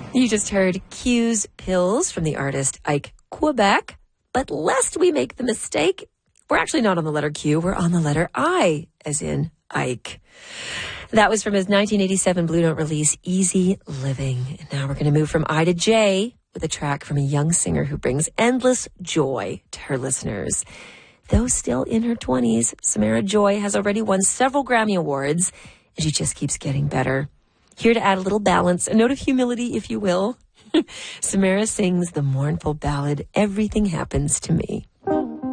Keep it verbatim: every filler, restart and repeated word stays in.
You just heard Q's Pills from the artist Ike Quebec. But lest we make the mistake, we're actually not on the letter Q. We're on the letter I, as in Ike. That was from his nineteen eighty-seven Blue Note release, Easy Living. And now we're going to move from I to J with a track from a young singer who brings endless joy to her listeners. Though still in her twenties, Samara Joy has already won several Grammy Awards, and she just keeps getting better. Here to add a little balance, a note of humility, if you will, Samara sings the mournful ballad, Everything Happens to Me.